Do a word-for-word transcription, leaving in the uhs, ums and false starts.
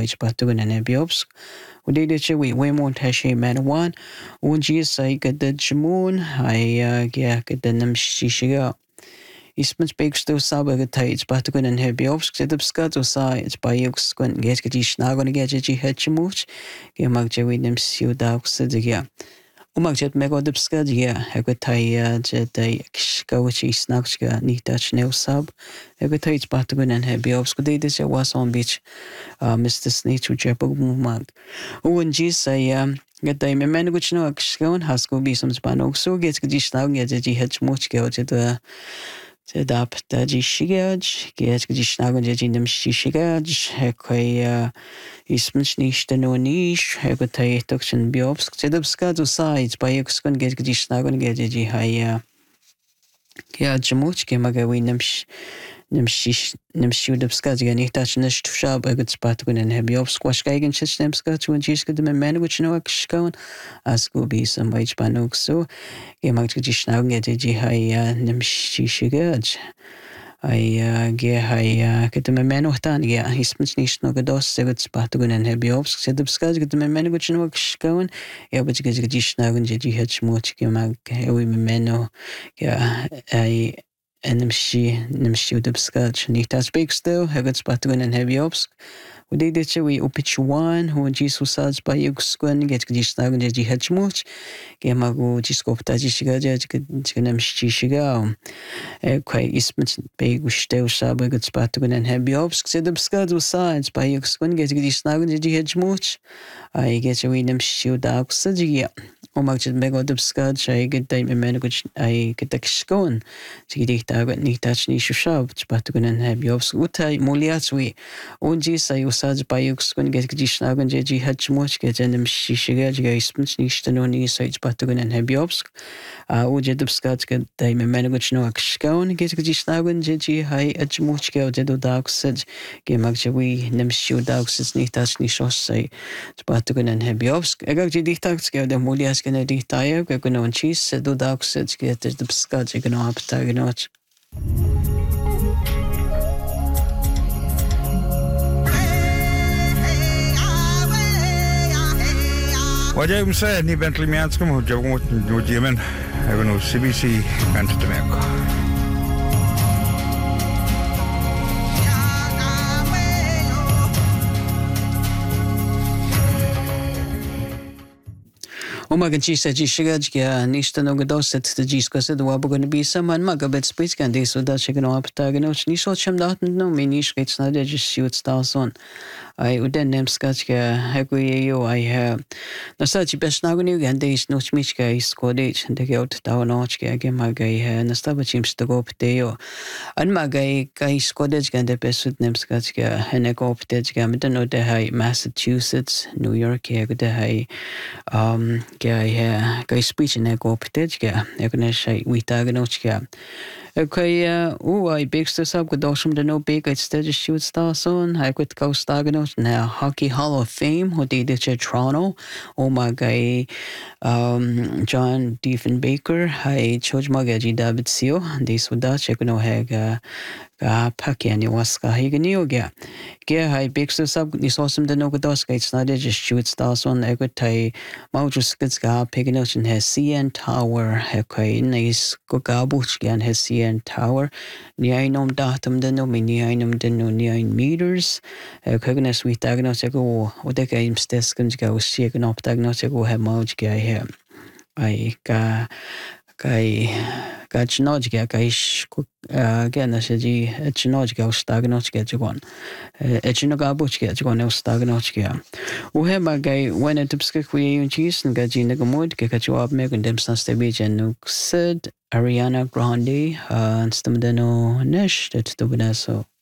H Patugan and Ebiobsk. Udediche we Waymont Hashi Manawan. Unjis I get the Jamun. I get the Namshishiga. Ismans bakes to Sabaga H Patugan and Ebiobsk. Set up scuds or sides by Yux when get Snagon get G Hatchamuch. Gemagja with them Siudak Sidia. Umagjet megodipska dia egotai jedai kshkawichi snakshka nitach neusab egotai patugun and hebiobsko de this was on beach Mister Snitch jepog mumag unji say gedai memenuchno kshkawan hasko be some spanog so gets gdishnag yaji hachmuch geojet Sedap daji shigaj, get gdishnagon jajinam shishigaj, hekoy ismich nish the no niche, hegotai toxin biobsk, sedapska to sides by excon get gdishnagon gaji haya. Kia jamuch kemagawi namsh namshish namshudapska gani touch nish to shab a good spot when and hebiobsk washkagan shishnemska to and jiska the man which no akshkawan as go be some wage banok so. Gemagdishnagon gaji haya namshishigaj. I get high get the menotan, yeah, he's much nish no gados, sevets patugun and hebiobsk, said the skaz get the menuch no going, yeah, but you get gdishnagon jiji hatch much gemag, we meno, yeah, I and nimshi nimshi the sketch, nitas big still, hagats patugun and hebiobsk. We did it, we upich one, who Jesus says by Yuxquan, get gdishnagon jiji hatch much, gemago jiskop taji shigaja, ganam shigao. Quite ismits big with still sabe good spatugan and hebiobsk, said the skadu sides by Yuxquan, get gdishnagon jiji hatch much. I get a winam shield out sadia. Omaged mego the sketch, I get time a man which I get a scone. See the target nitach nishu shab, spatugan and hebiobsk, utai muliatswi. Unjis I usage by Yuxquan, get gdishnagon jiji hatch much, get and shishigaj, ismits nish the no ni sides patugan and hebiobsk. Ujet the sketch get time a man which no akshkaun, get gdishnagon jiji high at much go dedo dark said, gemagjawi, nemshu dark says nitach nishos say, spatugan and hebiobsk. I got the dictax go the mulias can a dictayo, go on cheese, said do dark said get the sketch, you can up tagonot. Wat jij zei, niet bent Limiaans komen, je moet doen je men hebben nog C B C kanten te maken. Umagan chisa jishigaj kia nishta no gadoset the jiska said the wabo gonna be someone magabet spits can this so that she can up taganoch nisho cham dat no me nish gets not just shoot stars on. I uden nem skach kia hegu yo I have no such best naguni and days no chmichka is codage and the out down notch kia again magai and the staba chims to go pteo. And magai kai codage and the best with nem skach kia and a go ptage gam no de high Massachusetts, New York kia good high um Gaya Gay speech in a go pitchka, Egonesha, we taganochka. Okay, uh, oh, I bakes this up with Dosham to no big, I'd still just shoot stars on. I could go staganoch now, Hockey Hall of Fame, who did it at Toronto. Oh, my guy, um, John Diefenbaker, I chose Magaji David Seal, this would Dutch, I could no hag. Ga Pakiani was Kahiganioga. Gear high bakes this up, this awesome the Nogadoska, it's not just shoot stars on Egotai, Maujuskitska, Piganoch has C N Tower, Hekai, nice Gogabuchgan has C N Tower, Niainum datum the no minianum the no nine meters, Cognas with Diagnosego, what the games Deskins go shaken up Diagnosego have Mauj here. I ga. Kai Gachnojga Kaish again as a G Echinojga Stagnochga one. Echinoga Butchga one else Stagnochga. Uhema gay when at Tupskakwi and cheese and Gaji Nagamud, Kakachuab Megan Demstan Stabich and Nuxed, Ariana Grande, and Stamdeno Nesh, that's the Veneso.